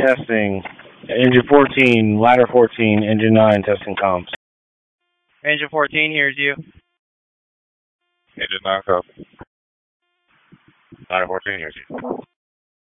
testing. Engine 14, ladder 14, engine 9 testing comms. Engine 14 hears you. Engine 9 copy. Ladder 14 hears you.